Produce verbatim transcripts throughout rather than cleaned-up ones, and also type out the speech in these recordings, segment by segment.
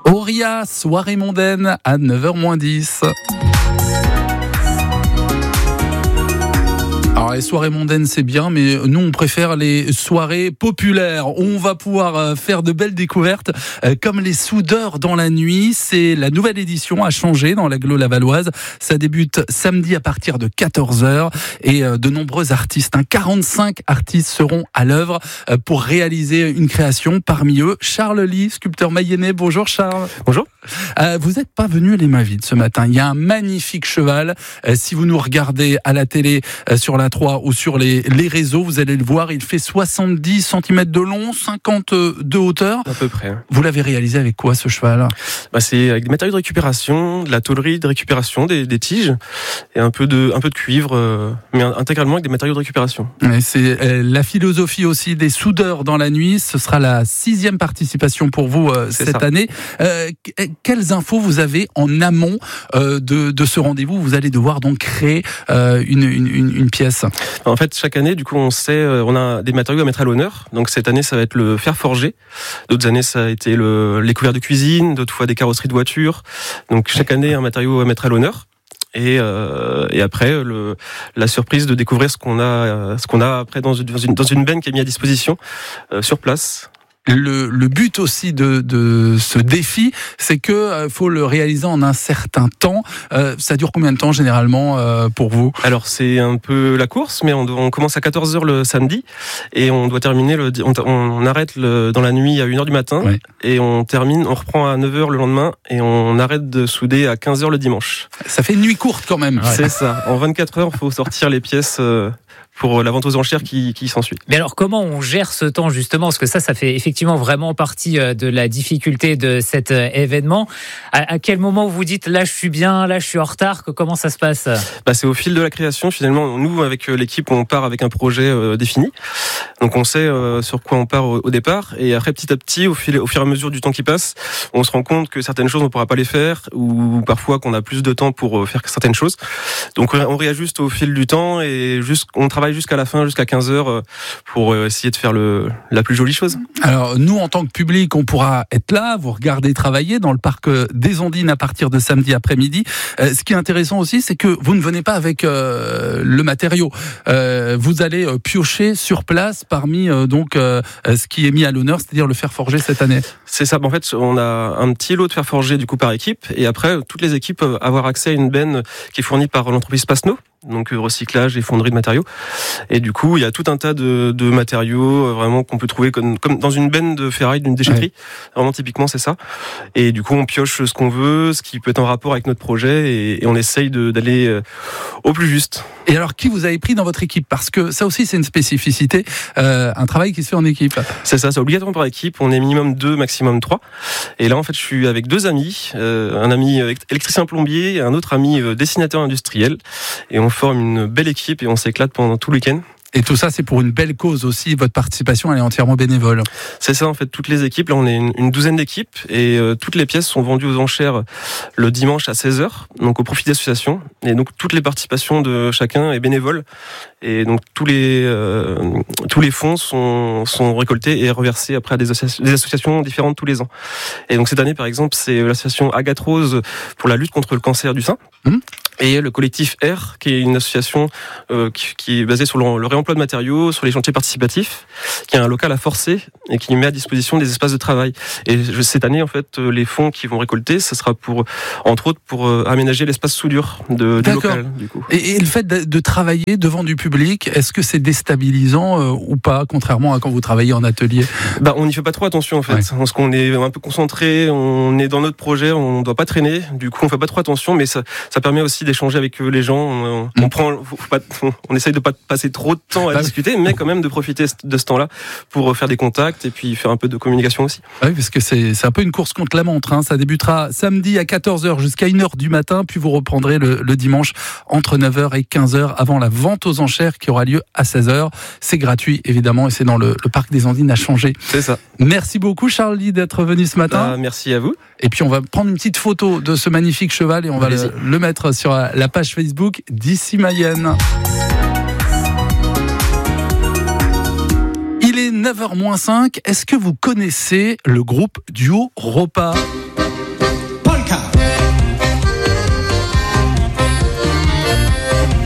Auria, soirée mondaine à neuf heures moins dix. Alors les soirées mondaines c'est bien, mais nous on préfère les soirées populaires. On va pouvoir faire de belles découvertes comme les soudeurs dans la nuit. C'est la nouvelle édition à changer dans l'agglo lavalloise. Ça débute samedi à partir de quatorze heures et de nombreux artistes, quarante-cinq artistes seront à l'œuvre pour réaliser une création. Parmi eux, Charles Lee, sculpteur mayennais. Bonjour Charles. Bonjour. Euh, vous n'êtes pas venu les mains vides ce matin. Il y a un magnifique cheval. Euh, si vous nous regardez à la télé euh, sur la trois ou sur les, les réseaux, vous allez le voir. Il fait soixante-dix centimètres de long, cinquante de hauteur. À peu près. Vous l'avez réalisé avec quoi ce cheval ? Bah, c'est avec des matériaux de récupération, de la tôlerie de récupération, des, des tiges et un peu de, un peu de cuivre, euh, mais intégralement avec des matériaux de récupération. Et c'est euh, la philosophie aussi des soudeurs dans la nuit. Ce sera la sixième participation pour vous euh, cette ça. année. Euh, Quelles infos vous avez en amont euh, de, de ce rendez-vous ? Vous allez devoir donc créer euh, une, une, une pièce. En fait, chaque année, du coup, on sait, euh, on a des matériaux à mettre à l'honneur. Donc cette année, ça va être le fer forgé. D'autres années, ça a été le, les couverts de cuisine. D'autres fois, des carrosseries de voitures. Donc chaque année, un matériau à mettre à l'honneur. Et, euh, et après, le, la surprise de découvrir ce qu'on a, ce qu'on a après dans une, dans une, dans une benne qui est mise à disposition euh, sur place. Le, le but aussi de, de ce défi, c'est que euh, faut le réaliser en un certain temps. Euh, ça dure combien de temps généralement euh, pour vous ? Alors c'est un peu la course, mais on, on commence à quatorze heures le samedi et on doit terminer le, on, on arrête le, dans la nuit à une heure du matin ouais. et on termine, on reprend à neuf heures le lendemain et on arrête de souder à quinze heures le dimanche. Ça fait une nuit courte quand même. Ouais. C'est ça. En vingt-quatre heures, il faut sortir les pièces. Euh, pour la vente aux enchères qui, qui s'ensuit. Mais alors, comment on gère ce temps, justement ? Parce que ça, ça fait effectivement vraiment partie de la difficulté de cet événement. À, à quel moment vous vous dites, là, je suis bien, là, je suis en retard ? Comment ça se passe ? Bah, c'est au fil de la création, finalement. Nous, avec l'équipe, on part avec un projet euh, défini. Donc, on sait euh, sur quoi on part au, au départ. Et après, petit à petit, au, fil, au fur et à mesure du temps qui passe, on se rend compte que certaines choses, on ne pourra pas les faire, ou parfois qu'on a plus de temps pour faire certaines choses. Donc, on réajuste au fil du temps et juste, on travaille jusqu'à la fin, jusqu'à quinze heures, pour essayer de faire le, la plus jolie chose. Alors, nous, en tant que public, on pourra être là, vous regarder travailler dans le parc des Ondines à partir de samedi après-midi. Euh, ce qui est intéressant aussi, c'est que vous ne venez pas avec euh, le matériau. Euh, vous allez piocher sur place parmi euh, donc euh, ce qui est mis à l'honneur, c'est-à-dire le fer forgé cette année. C'est ça. En fait, on a un petit lot de fer forgé du coup par équipe, et après, toutes les équipes peuvent avoir accès à une benne qui est fournie par l'entreprise Pasno. Donc recyclage et fonderie de matériaux. Et du coup, il y a tout un tas de, de matériaux euh, vraiment qu'on peut trouver comme, comme dans une benne de ferraille d'une déchetterie. Ouais. Vraiment typiquement, c'est ça. Et du coup, on pioche ce qu'on veut, ce qui peut être en rapport avec notre projet, et, et on essaye de, d'aller euh, au plus juste. Et alors, qui vous avez pris dans votre équipe ? Parce que ça aussi, c'est une spécificité, euh, un travail qui se fait en équipe. C'est ça, c'est obligatoire par équipe. On est minimum deux, maximum trois. Et là, en fait, je suis avec deux amis, euh, un ami électricien plombier et un autre ami euh, dessinateur industriel. Et on forme une belle équipe et on s'éclate pendant tout le week-end. Et tout ça, c'est pour une belle cause aussi. Votre participation, elle est entièrement bénévole. C'est ça, en fait, toutes les équipes. Là, on est une, une douzaine d'équipes et euh, toutes les pièces sont vendues aux enchères le dimanche à seize heures, donc au profit d'associations. Et donc, toutes les participations de chacun est bénévole. Et donc, tous les, euh, tous les fonds sont, sont récoltés et reversés après à des, associ- des associations différentes tous les ans. Et donc, cette année, par exemple, c'est l'association Agathe Rose pour la lutte contre le cancer du sein. Mmh. Et le collectif R, qui est une association euh, qui, qui est basée sur le, le réemploi de matériaux, sur les chantiers participatifs, qui a un local à Forcé et qui met à disposition des espaces de travail. Et je, cette année, en fait, les fonds qui vont récolter, ce sera pour, entre autres, pour euh, aménager l'espace soudure de, du local. Du coup. Et, et le fait de, de travailler devant du public, est-ce que c'est déstabilisant euh, ou pas, contrairement à quand vous travaillez en atelier ? Bah, on n'y fait pas trop attention, en fait, ouais. Parce qu'on est un peu concentré, on est dans notre projet, on ne doit pas traîner. Du coup, on fait pas trop attention, mais ça, ça permet aussi d'échanger avec les gens. On, on prend, faut pas, on essaye de pas passer trop de temps à bah discuter, oui. Mais quand même de profiter de ce temps-là pour faire des contacts et puis faire un peu de communication aussi. Oui, parce que c'est, c'est un peu une course contre la montre. Hein. Ça débutera samedi à quatorze heures jusqu'à une heure du matin, puis vous reprendrez le, le dimanche entre neuf heures et quinze heures avant la vente aux enchères qui aura lieu à seize heures. C'est gratuit, évidemment, et c'est dans le, le parc des Ondines à Changer. C'est ça. Merci beaucoup, Charles Lee, d'être venu ce matin. Ah, merci à vous. Et puis, on va prendre une petite photo de ce magnifique cheval et on va le, le mettre sur la page Facebook d'Ici Mayenne. Il est neuf heures moins cinq. Est-ce que vous connaissez le groupe Duo Ropa ?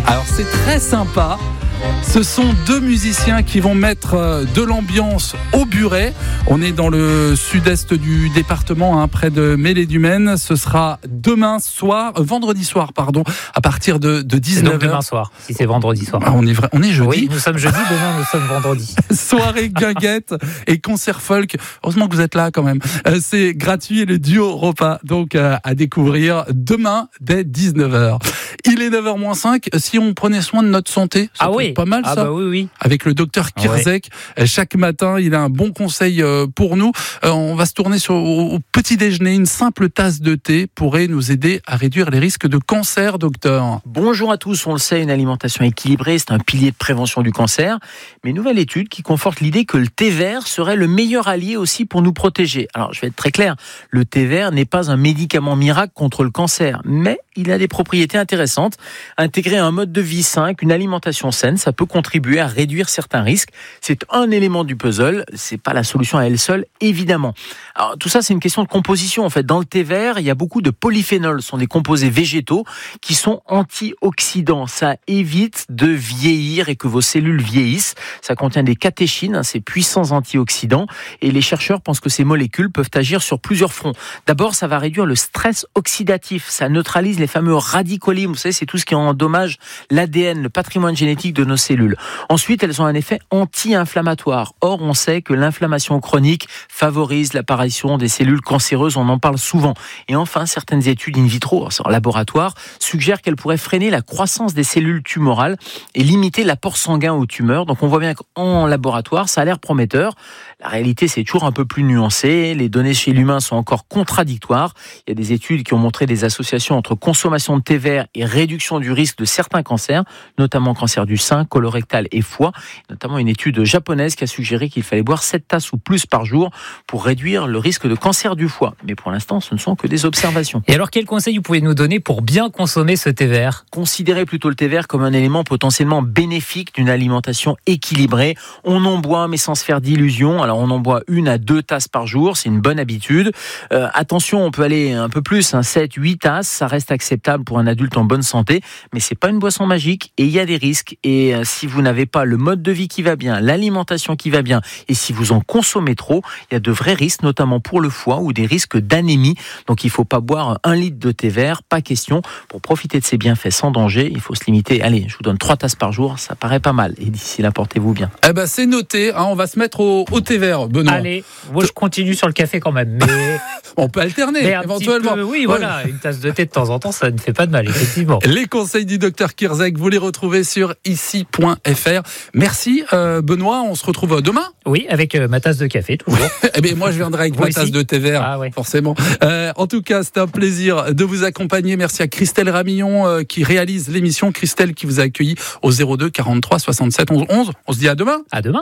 Alors c'est très sympa. Ce sont deux musiciens qui vont mettre de l'ambiance au Buret. On est dans le sud-est du département, hein, près de Mélé-du-Maine. Ce sera demain soir, euh, vendredi soir, pardon, à partir de, de dix-neuf heures. Donc demain soir, si c'est vendredi soir. Ah, on est vrai, on est jeudi. Oui, nous sommes jeudi, demain nous sommes vendredi. Soirée guinguette et concert folk. Heureusement que vous êtes là quand même. Euh, c'est gratuit et le duo repas donc euh, à découvrir demain dès dix-neuf heures. Il est neuf heures moins cinq. Si on prenait soin de notre santé, ça ah peut oui. être pas mal ça. Ah bah oui, oui. Avec le docteur Kirzek, ah ouais. Chaque matin, il a un bon conseil pour nous. On va se tourner sur, au petit déjeuner. Une simple tasse de thé pourrait nous aider à réduire les risques de cancer, docteur. Bonjour à tous. On le sait, une alimentation équilibrée, c'est un pilier de prévention du cancer. Mais une nouvelle étude qui conforte l'idée que le thé vert serait le meilleur allié aussi pour nous protéger. Alors, je vais être très clair. Le thé vert n'est pas un médicament miracle contre le cancer, mais il a des propriétés intéressantes. Intégrer un mode de vie sain, une alimentation saine, ça peut contribuer à réduire certains risques. C'est un élément du puzzle. C'est pas la solution à elle seule, évidemment. Alors, tout ça, c'est une question de composition. En fait, dans le thé vert, il y a beaucoup de polyphénols. Ce sont des composés végétaux qui sont antioxydants. Ça évite de vieillir et que vos cellules vieillissent. Ça contient des catéchines, hein, ces puissants antioxydants. Et les chercheurs pensent que ces molécules peuvent agir sur plusieurs fronts. D'abord, ça va réduire le stress oxydatif. Ça neutralise les fameux radicaux libres. Vous savez, c'est tout ce qui endommage l'A D N, le patrimoine génétique de nos cellules. Ensuite, elles ont un effet anti-inflammatoire. Or, on sait que l'inflammation chronique favorise l'apparition des cellules cancéreuses. On en parle souvent. Et enfin, certaines études in vitro, en laboratoire, suggèrent qu'elles pourraient freiner la croissance des cellules tumorales et limiter l'apport sanguin aux tumeurs. Donc, on voit bien qu'en laboratoire, ça a l'air prometteur. La réalité, c'est toujours un peu plus nuancé. Les données chez l'humain sont encore contradictoires. Il y a des études qui ont montré des associations entre consommation de thé vert et réduction du risque de certains cancers, notamment cancer du sein, colorectal et foie. Notamment une étude japonaise qui a suggéré qu'il fallait boire sept tasses ou plus par jour pour réduire le risque de cancer du foie. Mais pour l'instant, ce ne sont que des observations. Et alors, quels conseils vous pouvez nous donner pour bien consommer ce thé vert ? Considérez plutôt le thé vert comme un élément potentiellement bénéfique d'une alimentation équilibrée. On en boit, mais sans se faire d'illusions. Alors, on en boit une à deux tasses par jour. C'est une bonne habitude. Euh, attention, on peut aller un peu plus, hein, sept, huit tasses. Ça reste acceptable pour un adulte en bonne santé. Mais c'est pas une boisson magique et il y a des risques. Et euh, si vous n'avez pas le mode de vie qui va bien, l'alimentation qui va bien, et si vous en consommez trop, il y a de vrais risques, notamment pour le foie ou des risques d'anémie. Donc, il ne faut pas boire un litre de thé vert, pas question. Pour profiter de ses bienfaits sans danger, il faut se limiter. Allez, je vous donne trois tasses par jour, ça paraît pas mal. Et d'ici là, portez-vous bien. Eh ben, c'est noté. Hein, on va se mettre au, au thé vert, Benoît. Allez, moi je continue sur le café quand même. Mais... on peut alterner, mais éventuellement. Peu, oui, voilà, une tasse de thé de temps en temps, ça ne fait pas de mal, effectivement. Les conseils du docteur Kirzek, vous les retrouvez sur ici point f r. Merci, euh, Benoît. On se retrouve demain. Oui, avec euh, ma tasse de café, toujours. Eh bien, moi, je viendrai avec vous ma aussi tasse de thé vert, ah, ouais. forcément. Euh, en tout cas, c'était un plaisir de vous accompagner. Merci à Christelle Ramillon euh, qui réalise l'émission. Christelle qui vous a accueilli au zéro deux quarante-trois soixante-sept onze onze. On se dit à demain. À demain.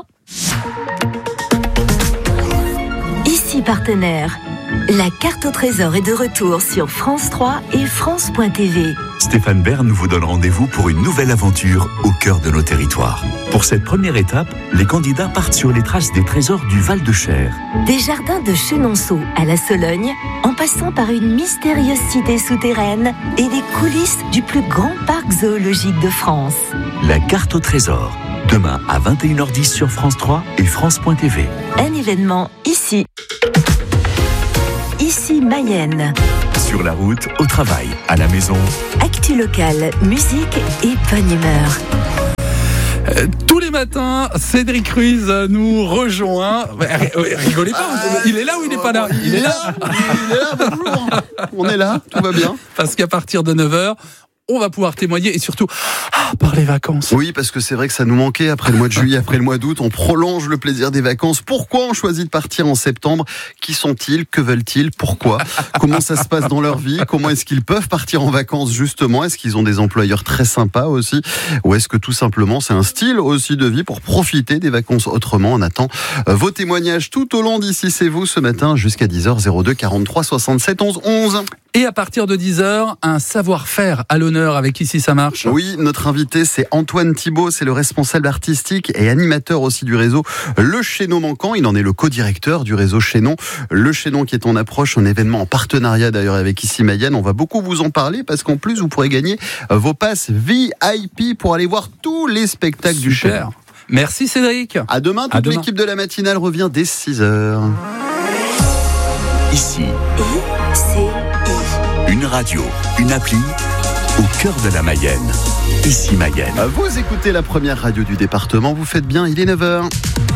Ici partenaire. La carte au trésor est de retour sur France trois et France point t v. Stéphane Bern vous donne rendez-vous pour une nouvelle aventure au cœur de nos territoires. Pour cette première étape, les candidats partent sur les traces des trésors du Val-de-Cher. Des jardins de Chenonceau à la Sologne, en passant par une mystérieuse cité souterraine et des coulisses du plus grand parc zoologique de France. La carte au trésor, demain à vingt et une heures dix sur France trois et France point t v. Un événement ici. Ici Mayenne. Sur la route, au travail, à la maison. Actu locale, musique et bonne humeur. Euh, tous les matins, Cédric Ruiz nous rejoint. Rigolez pas, il est là ou il n'est pas là ? Il est là, il est là, bonjour. On est là, tout va bien. Parce qu'à partir de neuf heures, on va pouvoir témoigner et surtout ah, par les vacances. Oui, parce que c'est vrai que ça nous manquait après le mois de juillet, après le mois d'août. On prolonge le plaisir des vacances. Pourquoi on choisit de partir en septembre ? Qui sont-ils ? Que veulent-ils ? Pourquoi ? Comment ça se passe dans leur vie ? Comment est-ce qu'ils peuvent partir en vacances justement ? Est-ce qu'ils ont des employeurs très sympas aussi ? Ou est-ce que tout simplement c'est un style aussi de vie pour profiter des vacances autrement ? On attend vos témoignages tout au long d'ici c'est vous ce matin jusqu'à dix heures zéro deux quarante-trois soixante-sept onze onze. Et à partir de dix heures, un savoir-faire à l'honneur avec Ici ça marche. Oui, notre invité c'est Antoine Thibault, c'est le responsable artistique et animateur aussi du réseau Le Chaînon Manquant. Il en est le co-directeur du réseau Chaînon. Le Chaînon qui est en approche, un événement en partenariat d'ailleurs avec Ici Mayenne. On va beaucoup vous en parler parce qu'en plus vous pourrez gagner vos passes V I P pour aller voir tous les spectacles Super. du Chaînon. Merci Cédric. À demain, toute à demain. L'équipe de la matinale revient dès six heures. Ici, I, C, I. une radio, une appli au cœur de la Mayenne. Ici Mayenne. Vous écoutez la première radio du département, vous faites bien, il est neuf heures.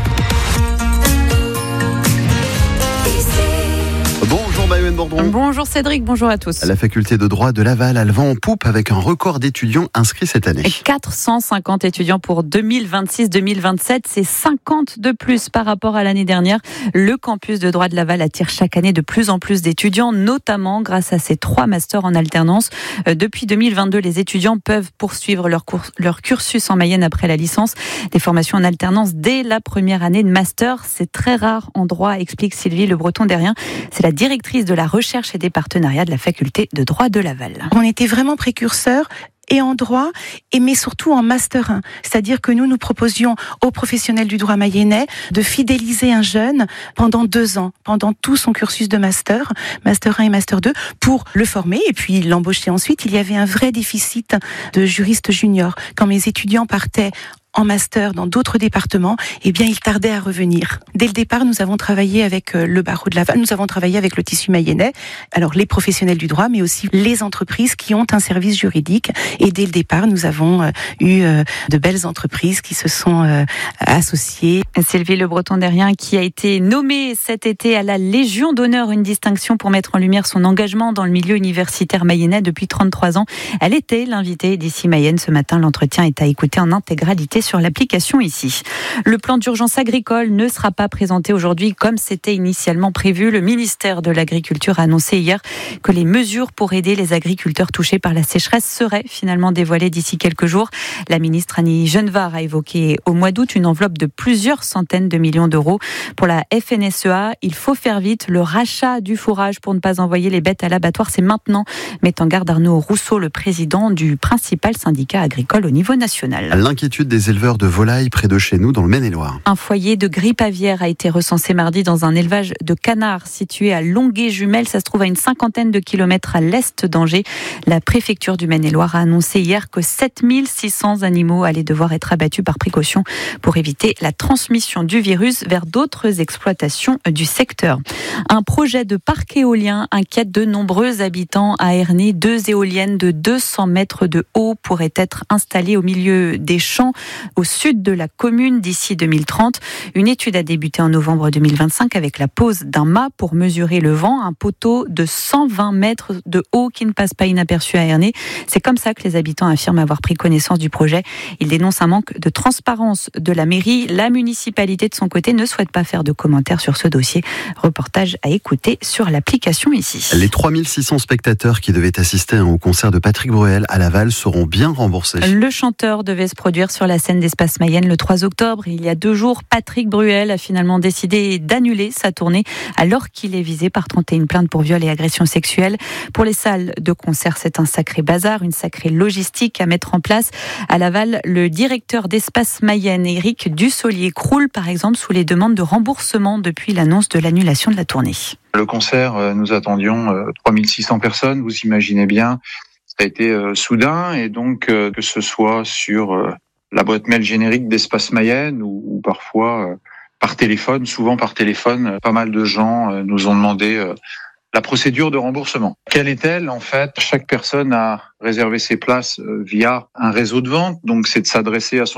Bonjour Maëwen Bordron. Bonjour Cédric, bonjour à tous. La faculté de droit de Laval a le vent en poupe avec un record d'étudiants inscrits cette année. quatre cent cinquante étudiants pour deux mille vingt-six deux mille vingt-sept, c'est cinquante de plus par rapport à l'année dernière. Le campus de droit de Laval attire chaque année de plus en plus d'étudiants, notamment grâce à ses trois masters en alternance. Depuis deux mille vingt-deux, les étudiants peuvent poursuivre leur, cours, leur cursus en Mayenne après la licence. Des formations en alternance dès la première année de master, c'est très rare en droit, explique Sylvie Le Breton-Derrien. C'est la directrice de la recherche et des partenariats de la faculté de droit de Laval. On était vraiment précurseurs et en droit, et mais surtout en Master un. C'est-à-dire que nous, nous proposions aux professionnels du droit mayennais de fidéliser un jeune pendant deux ans, pendant tout son cursus de Master, Master un et Master deux, pour le former et puis l'embaucher ensuite. Il y avait un vrai déficit de juristes juniors. Quand mes étudiants partaient en master dans d'autres départements, eh bien, ils tardaient à revenir. Dès le départ, nous avons travaillé avec le barreau de Laval, nous avons travaillé avec le tissu mayennais, alors les professionnels du droit, mais aussi les entreprises qui ont un service juridique. Et dès le départ, nous avons euh, eu euh, de belles entreprises qui se sont euh, associées. Sylvie Le Breton-Derrien qui a été nommée cet été à la Légion d'honneur, une distinction pour mettre en lumière son engagement dans le milieu universitaire mayennais depuis trente-trois ans. Elle était l'invitée d'Ici Mayenne ce matin. L'entretien est à écouter en intégralité sur l'application Ici. Le plan d'urgence agricole ne sera pas présenté aujourd'hui comme c'était initialement prévu. Le ministère de l'Agriculture a annoncé hier que les mesures pour aider les agriculteurs touchés par la sécheresse seraient finalement dévoilées d'ici quelques jours. La ministre Annie Genevard a évoqué au mois d'août une enveloppe de plusieurs centaines de millions d'euros. Pour la F N S E A, il faut faire vite. Le rachat du fourrage pour ne pas envoyer les bêtes à l'abattoir, c'est maintenant, met en garde Arnaud Rousseau, le président du principal syndicat agricole au niveau national. L'inquiétude des éleveurs de volailles près de chez nous dans le Maine-et-Loire. Un foyer de grippe aviaire a été recensé mardi dans un élevage de canards situé à Longuet-Jumelles. Ça se trouve à une cinquantaine de kilomètres à l'est d'Angers. La préfecture du Maine-et-Loire a annoncé hier que sept mille six cents animaux allaient devoir être abattus par précaution pour éviter la transmission du virus vers d'autres exploitations du secteur. Un projet de parc éolien inquiète de nombreux habitants à Ernée. Deux éoliennes de deux cents mètres de haut pourraient être installées au milieu des champs au sud de la commune d'ici deux mille trente. Une étude a débuté en novembre deux mille vingt-cinq avec la pose d'un mât pour mesurer le vent, un poteau de cent vingt mètres de haut qui ne passe pas inaperçu à Ernée. C'est comme ça que les habitants affirment avoir pris connaissance du projet. Ils dénoncent un manque de transparence de la mairie. La municipalité de son côté ne souhaite pas faire de commentaires sur ce dossier. Reportage à écouter sur l'application Ici. Les trois mille six cents spectateurs qui devaient assister au concert de Patrick Bruel à Laval seront bien remboursés. Le chanteur devait se produire sur la scène d'Espace Mayenne le trois octobre. Il y a deux jours, Patrick Bruel a finalement décidé d'annuler sa tournée alors qu'il est visé par trente et une plaintes pour viol et agression sexuelle. Pour les salles de concert, c'est un sacré bazar, une sacrée logistique à mettre en place. À Laval, le directeur d'Espace Mayenne, Éric Dussolier, croule par exemple sous les demandes de remboursement depuis l'annonce de l'annulation de la tournée. Le concert, nous attendions trois mille six cents personnes, vous imaginez bien, ça a été soudain et donc que ce soit sur la boîte mail générique d'Espace Mayenne ou, ou parfois euh, par téléphone, souvent par téléphone, pas mal de gens euh, nous ont demandé euh, la procédure de remboursement. Quelle est-elle? En fait, chaque personne a réservé ses places euh, via un réseau de vente, donc c'est de s'adresser à son